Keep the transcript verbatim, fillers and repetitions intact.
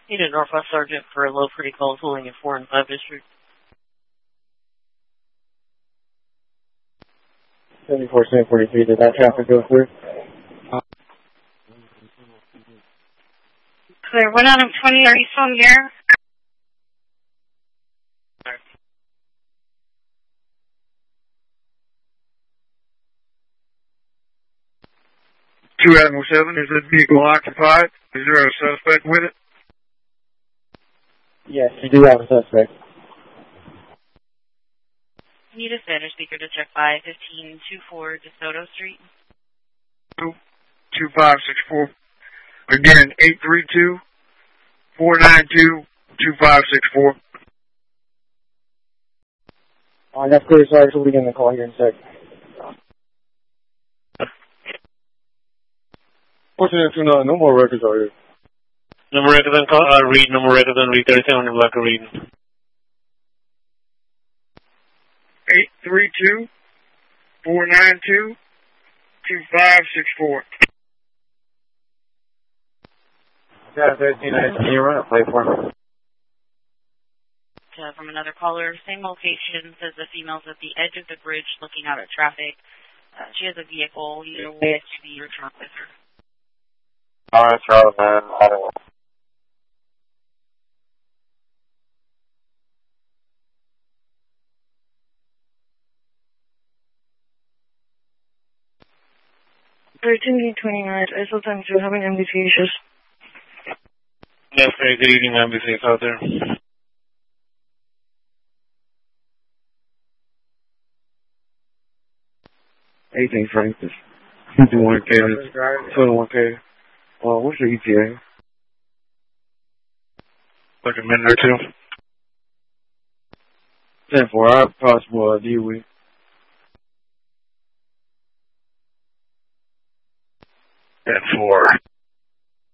Need a Northwest Sergeant for a low pretty calls holding in four and five district. seventy-four, seven forty-three, did that traffic go through? Clear, one out of twenty, are you still in here? two Admiral seven, is this vehicle occupied? Is there a suspect with it? Yes, you do have a suspect. Need a Spanish speaker to check five fifteen twenty-four DeSoto Street. two five six four. Again, eight three two, four nine two, two five six four. All right, that's clear, Sarge. We'll begin the call here in a sec. Fortunate to know, no more records are here. No more records than call, uh, read, no more records than read, thirty-seven on black read. eight three two, four nine two, two five six four. Got a thirteen, can you run a play for me? Uh, from another caller, same location, says the female's at the edge of the bridge looking out at traffic. Uh, she has a vehicle, either way it should be returned with her. Alright, Charlie, man. I don't know. thirteen twenty-nine, I still time to have an M B C issues. Yes, very good evening, M B C is out there. eighteen Francis. twenty-one K. twenty-one K. Well, what's your E T A? Like a minute or two. ten four, I have possible uh, D W I. ten four.